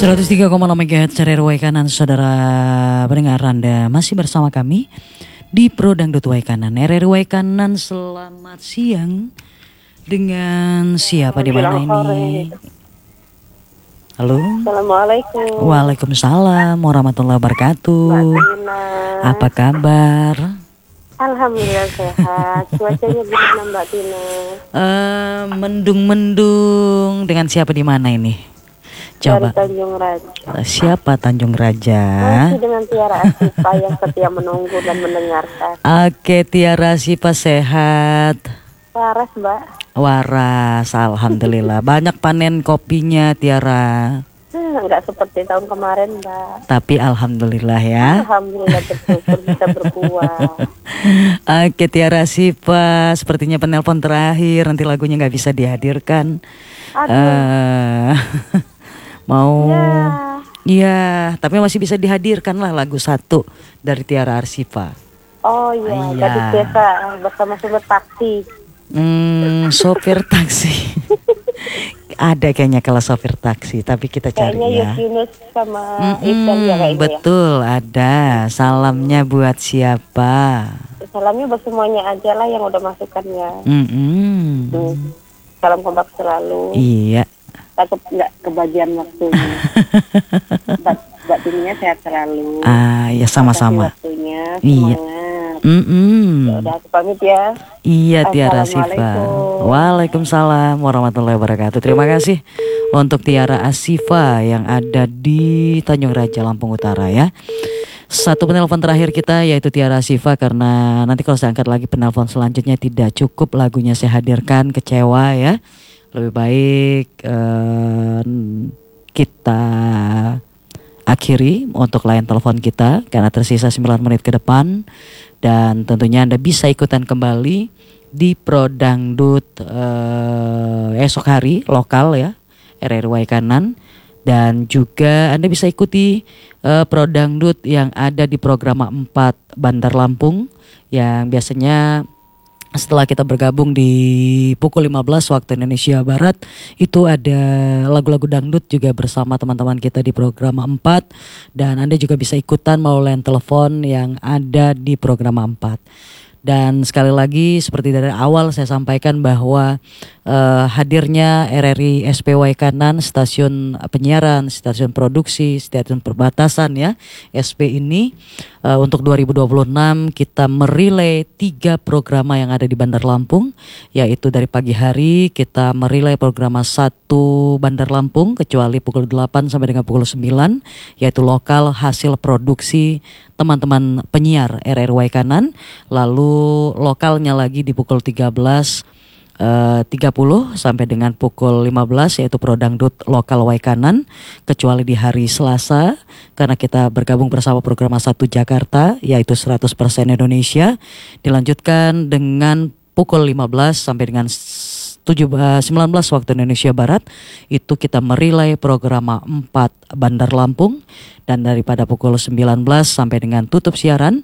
103,6 MHz RRI Waikanan, saudara pendengar Anda masih bersama kami di Pro Dangdut Waikanan. RRI Waikanan, selamat siang. Dengan siapa di mana ini? Halo. Assalamualaikum. Waalaikumsalam warahmatullahi wabarakatuh. Apa kabar? Alhamdulillah sehat. Cuacanya gimana Mbak Tina? Mendung-mendung. Dengan siapa di mana ini? Coba. Dari Tanjung Raja. Siapa Tanjung Raja? Masih dengan Tiara Asifa yang setia menunggu dan mendengarkan. Oke, Tiara Asifa sehat. Waras Mbak. Waras, alhamdulillah. Banyak panen kopinya Tiara. Enggak seperti tahun kemarin Mbak. Tapi alhamdulillah ya. Alhamdulillah bersyukur bisa berbuah. Oke, Tiara Asifa, sepertinya penelpon terakhir. Nanti lagunya nggak bisa dihadirkan. Mau iya, tapi masih bisa dihadirkan lah lagu satu dari Tiara Asifa. Oh iya, tadi biasa bersama sopir taksi. Sopir taksi. Ada kayaknya kalau sopir taksi, tapi kita cari ya. Kayaknya Yunus sama Iqbal ya kayaknya. Betul, ada. Salamnya buat siapa? Salamnya buat semuanya aja lah yang udah masukkannya. Salam kompak selalu. Iya. Takut nggak kebagian waktunya. Mbak Tininya sehat selalu. Ya sama-sama. Waktunya, iya. Ya udah aku pamit ya. Iya, Tiara Asifa. Waalaikumsalam warahmatullahi wabarakatuh. Terima kasih untuk Tiara Asifa yang ada di Tanjung Raja, Lampung Utara ya. Satu penelpon terakhir kita yaitu Tiara Asifa, karena nanti kalau saya angkat lagi penelpon selanjutnya tidak cukup lagunya saya hadirkan, kecewa ya. Lebih baik kita akhiri untuk line telepon kita karena tersisa 9 menit ke depan. Dan tentunya Anda bisa ikutan kembali di Pro Dangdut esok hari lokal ya, RRI Waikanan. Dan juga Anda bisa ikuti Pro Dangdut yang ada di Programa 4 Bandar Lampung, yang biasanya setelah kita bergabung di pukul 15 waktu Indonesia Barat, itu ada lagu-lagu dangdut juga bersama teman-teman kita di program 4. Dan Anda juga bisa ikutan melalui line telepon yang ada di program 4. Dan sekali lagi seperti dari awal saya sampaikan bahwa hadirnya RRI SP Waikanan, stasiun penyiaran, stasiun produksi, stasiun perbatasan ya, SP ini untuk 2026 kita merilai 3 program yang ada di Bandar Lampung, yaitu dari pagi hari kita merilai program 1 Bandar Lampung kecuali pukul 8 sampai dengan pukul 9, yaitu lokal hasil produksi teman-teman penyiar RRI Waikanan. Lalu lokalnya lagi di pukul 13.30 sampai dengan pukul 15 yaitu Pro Dangdut lokal Waikanan, kecuali di hari Selasa karena kita bergabung bersama program 1 Jakarta yaitu 100% Indonesia, dilanjutkan dengan pukul 15 sampai dengan 19 waktu Indonesia Barat itu kita merilai program 4 Bandar Lampung. Dan daripada pukul 19 sampai dengan tutup siaran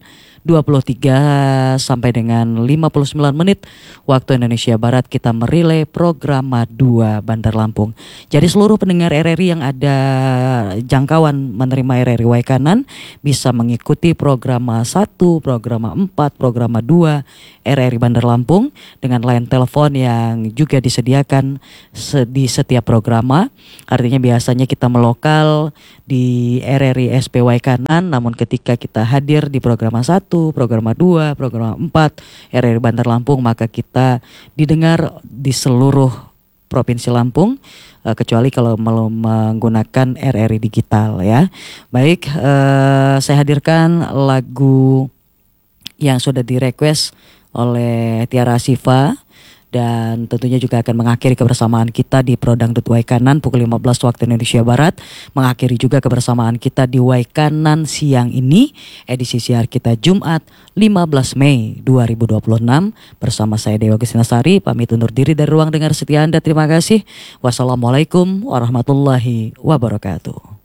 23 sampai dengan 59 menit waktu Indonesia Barat kita merilai program 2 Bandar Lampung. Jadi seluruh pendengar RRI yang ada jangkauan menerima RRI Waikanan bisa mengikuti program 1, program 4, program 2 RRI Bandar Lampung dengan line telepon yang juga disediakan di setiap program. Artinya biasanya kita melokal di RRI SP Waikanan, namun ketika kita hadir di program 1, program 2, program 4 RRI Bandar Lampung, maka kita didengar di seluruh Provinsi Lampung, kecuali kalau menggunakan RRI digital ya. Baik, saya hadirkan lagu yang sudah direquest oleh Tiara Asifa. Dan tentunya juga akan mengakhiri kebersamaan kita di Pro Dangdut Waikanan pukul 15 waktu Indonesia Barat. Mengakhiri juga kebersamaan kita di Waikanan siang ini, edisi siar kita Jumat 15 Mei 2026. Bersama saya Dewa Gestinasari, pamit undur diri dari ruang dengar setia Anda. Terima kasih. Wassalamualaikum warahmatullahi wabarakatuh.